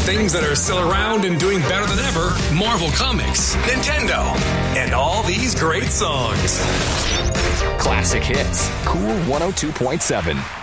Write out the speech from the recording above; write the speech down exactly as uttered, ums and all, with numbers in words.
things that are still around and doing better than ever, Marvel Comics, Nintendo, and all these great songs. Classic hits. Cool one oh two point seven.